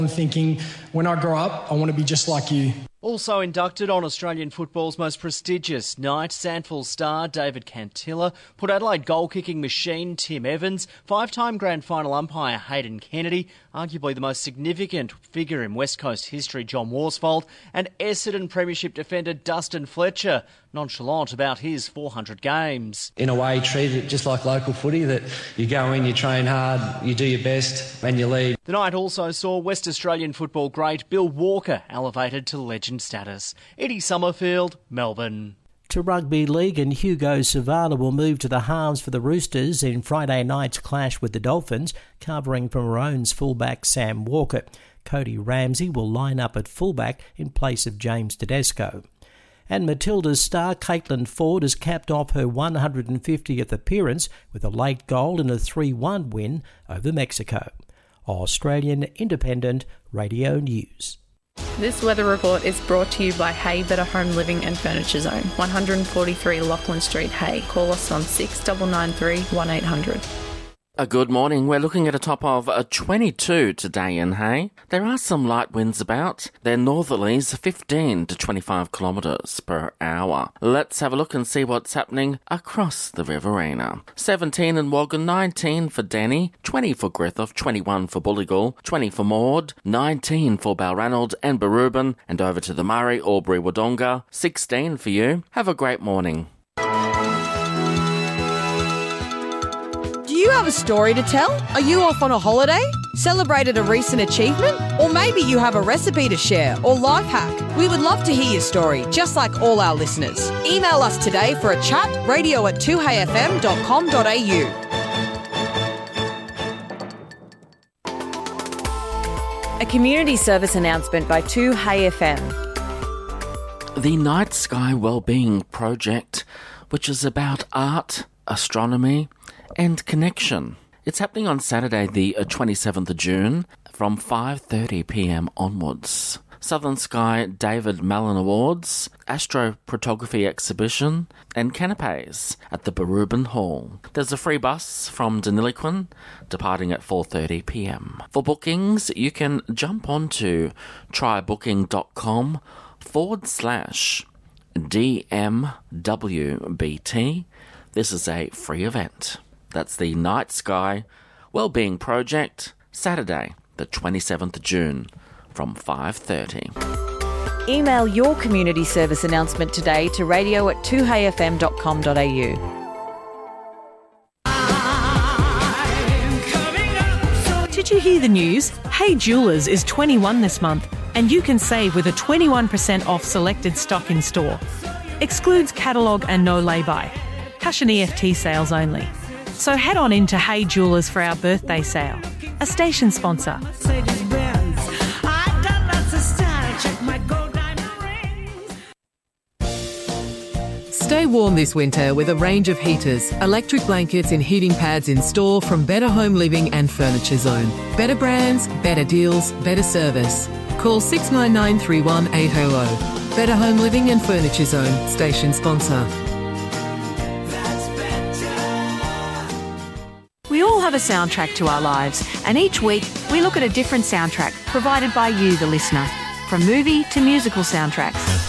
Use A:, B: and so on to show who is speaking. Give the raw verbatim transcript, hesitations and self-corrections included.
A: I'm thinking, when I grow up, I want to be just like you.
B: Also inducted on Australian football's most prestigious night, Sandford star David Cantilla, Port Adelaide goal-kicking machine Tim Evans, five-time grand final umpire Hayden Kennedy, arguably the most significant figure in West Coast history John Worsfold, and Essendon Premiership defender Dustin Fletcher, nonchalant about his four hundred games.
C: In a way, treat it just like local footy, that you go in, you train hard, you do your best and you lead.
B: The night also saw West Australian football great Bill Walker elevated to legend status. Eddie Summerfield, Melbourne.
D: To rugby league, and Hugo Savannah will move to the halves for the Roosters in Friday night's clash with the Dolphins, covering for Maroons fullback Sam Walker. Cody Ramsey will line up at fullback in place of James Tedesco. And Matilda's star Caitlin Ford has capped off her one hundred fiftieth appearance with a late goal in a three one win over Mexico. Australian Independent Radio News.
E: This weather report is brought to you by Hay Better Home Living and Furniture Zone, one forty-three Lachlan Street, Hay. Call us on six nine nine three, one eight hundred.
F: A good morning. We're looking at a top of a twenty-two today in Hay. There are some light winds about. They're northerlies, fifteen to twenty-five kilometres per hour. Let's have a look and see what's happening across the Riverina. seventeen in Wagga, nineteen for Denny, twenty for Griffith, twenty-one for Bulligal, twenty for Maud, nineteen for Balranald and Barubin, and over to the Murray, Albury, Wodonga, sixteen for you. Have a great morning.
G: Do you have a story to tell? Are you off on a holiday? Celebrated a recent achievement? Or maybe you have a recipe to share or life hack? We would love to hear your story, just like all our listeners. Email us today for a chat, radio at two hay f m dot com dot a u.
H: A community service announcement by two Hay F M.
F: The Night Sky Wellbeing Project, which is about art, astronomy and connection. It's happening on Saturday the twenty-seventh of June from five thirty p m onwards. Southern Sky David Mallon Awards, astrophotography exhibition and canapes at the Barubin Hall. There's a free bus from Deniliquin departing at four thirty p m. For bookings, you can jump onto trybooking.com forward slash DMWBT. This is a free event. That's the Night Sky Wellbeing Project, Saturday, the twenty-seventh of June, from five thirty.
H: Email your community service announcement today to radio at two hay f m dot com dot a u.
I: Did you hear the news? Hey Jewelers is twenty-one this month, and you can save with a twenty-one percent off selected stock in store. Excludes catalogue and no lay-by. Cash and E F T sales only. So head on into Hey Jewelers for our birthday sale. A station sponsor.
J: Stay warm this winter with a range of heaters, electric blankets and heating pads in store from Better Home Living and Furniture Zone. Better brands, better deals, better service. Call six nine nine three one eight hundred. Better Home Living and Furniture Zone, station sponsor.
K: We all have a soundtrack to our lives, and each week we look at a different soundtrack provided by you, the listener. From movie to musical soundtracks.